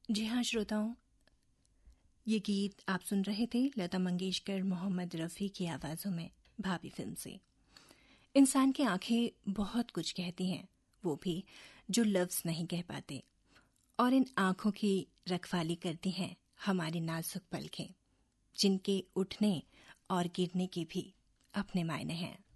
जी हाँ श्रोताओं, ये गीत आप सुन रहे थे लता मंगेशकर, मोहम्मद रफ़ी की आवाज़ों में भाभी फिल्म से। इंसान की आंखें बहुत कुछ कहती हैं, वो भी जो लफ्ज़ नहीं कह पाते, और इन आंखों की रखवाली करती हैं हमारी नाजुक पलकें, जिनके उठने और गिरने के भी अपने मायने हैं।